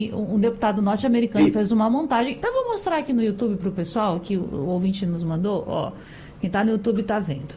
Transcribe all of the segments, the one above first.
Um deputado norte-americano fez uma montagem. Eu vou mostrar aqui no YouTube para o pessoal, que o ouvinte nos mandou. Ó, quem está no YouTube está vendo.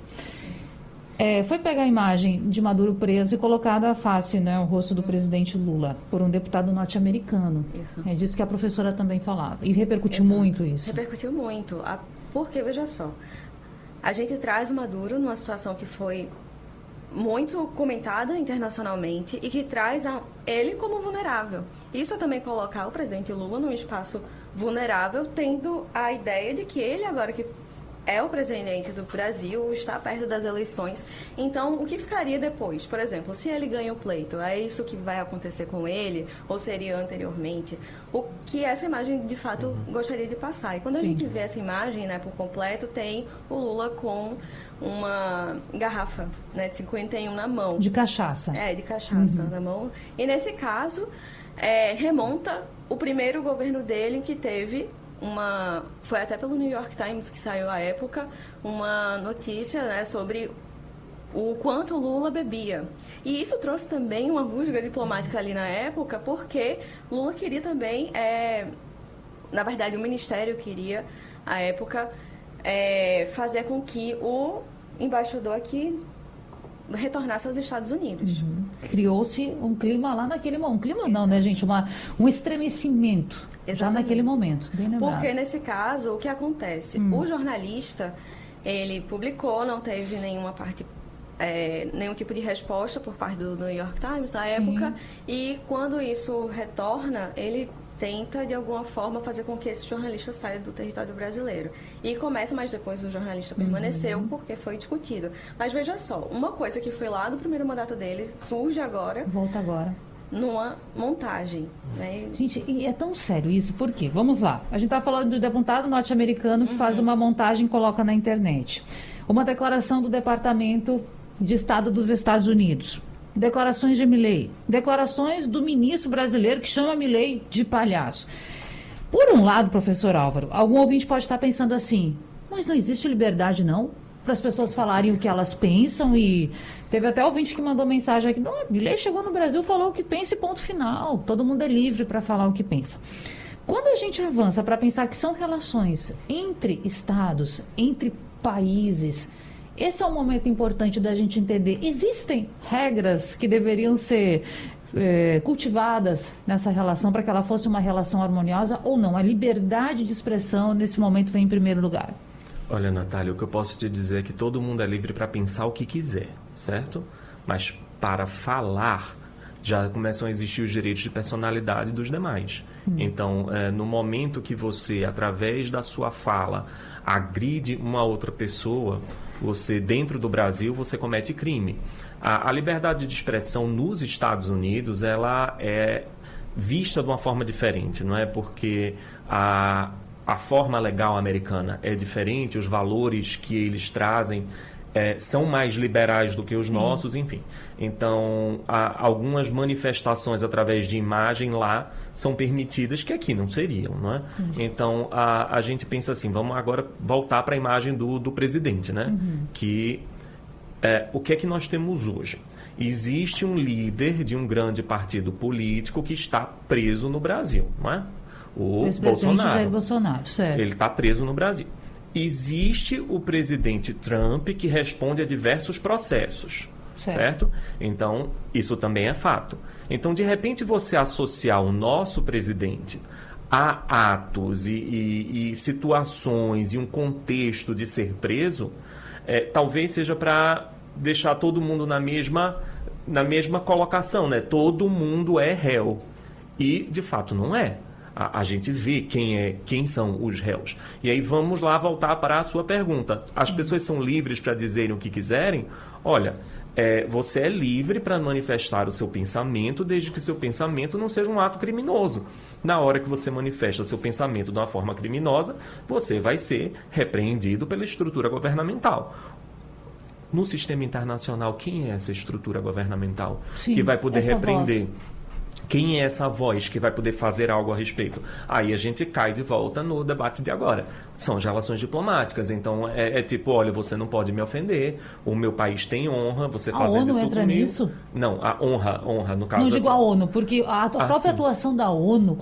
Foi pegar a imagem de Maduro preso e colocada a face, né, o rosto do presidente Lula, por um deputado norte-americano. É disso que a professora também falava. E repercutiu muito isso. Repercutiu muito. Porque, veja só, a gente traz o Maduro numa situação que foi muito comentada internacionalmente e que traz ele como vulnerável. Isso é também colocar o presidente Lula num espaço vulnerável, tendo a ideia de que ele agora que é o presidente do Brasil, está perto das eleições. Então, o que ficaria depois? Por exemplo, se ele ganha o pleito, é isso que vai acontecer com ele? Ou seria anteriormente? O que essa imagem, de fato, gostaria de passar. E quando a gente vê essa imagem, né, por completo, tem o Lula com uma garrafa, né, de 51 na mão. De cachaça. De cachaça na mão. E nesse caso, remonta o primeiro governo dele que teve foi até pelo New York Times que saiu à época, uma notícia, né, sobre o quanto Lula bebia. E isso trouxe também uma rusga diplomática ali na época, porque Lula queria também, na verdade o Ministério queria, à época, fazer com que o embaixador aqui retornasse aos Estados Unidos. Criou-se um clima lá naquele momento. Um clima não, né, gente? Um estremecimento. Exatamente. Já naquele momento. Bem lembrado. Porque nesse caso, o que acontece? O jornalista, ele publicou, não teve nenhuma parte, nenhum tipo de resposta por parte do New York Times na época, e quando isso retorna, ele tenta, de alguma forma, fazer com que esse jornalista saia do território brasileiro. E começa, mas depois o jornalista permaneceu porque foi discutido. Mas veja só, uma coisa que foi lá do primeiro mandato dele, surge agora... Volta agora. Numa montagem. Né? Gente, e é tão sério isso, por quê? Vamos lá. A gente está falando do deputado norte-americano que faz uma montagem e coloca na internet. Uma declaração do Departamento de Estado dos Estados Unidos. Declarações de Milei, declarações do ministro brasileiro que chama Milei de palhaço. Por um lado, professor Álvaro, algum ouvinte pode estar pensando assim, mas não existe liberdade não para as pessoas falarem o que elas pensam, e teve até ouvinte que mandou mensagem aqui, não, Milei chegou no Brasil, falou o que pensa e ponto final, todo mundo é livre para falar o que pensa. Quando a gente avança para pensar que são relações entre estados, entre países, esse é um momento importante da gente entender. Existem regras que deveriam ser cultivadas nessa relação para que ela fosse uma relação harmoniosa ou não? A liberdade de expressão nesse momento vem em primeiro lugar. Olha, Natália, o que eu posso te dizer é que todo mundo é livre para pensar o que quiser, certo? Mas para falar, já começam a existir os direitos de personalidade dos demais. Então, no momento que você, através da sua fala, agride uma outra pessoa, você, dentro do Brasil, você comete crime. A liberdade de expressão nos Estados Unidos, ela é vista de uma forma diferente, não é? Porque a forma legal americana é diferente, os valores que eles trazem são mais liberais do que os nossos, enfim. Então, algumas manifestações através de imagem lá são permitidas que aqui não seriam, não é? Então, a gente pensa assim, vamos agora voltar para a imagem do presidente, né? Que o que é que nós temos hoje? Existe um líder de um grande partido político que está preso no Brasil, não é? O Bolsonaro. Jair Bolsonaro, certo. Ele está preso no Brasil. Existe o presidente Trump que responde a diversos processos, certo? Então, isso também é fato. Então, de repente, você associar o nosso presidente a atos e situações e um contexto de ser preso, talvez seja para deixar todo mundo na mesma colocação, né? Todo mundo é réu. E, de fato, não é. A gente vê quem são os réus. E aí vamos lá voltar para a sua pergunta. As pessoas são livres para dizerem o que quiserem? Olha, você é livre para manifestar o seu pensamento, desde que seu pensamento não seja um ato criminoso. Na hora que você manifesta seu pensamento de uma forma criminosa, você vai ser repreendido pela estrutura governamental. No sistema internacional, quem é essa estrutura governamental que vai poder repreender? Quem é essa voz que vai poder fazer algo a respeito? Aí a gente cai de volta no debate de agora. São as relações diplomáticas. Então, tipo, olha, você não pode me ofender, o meu país tem honra, você fazendo isso comigo... A ONU entra nisso? Não, a honra, no caso... Não digo a ONU, porque a própria atuação da ONU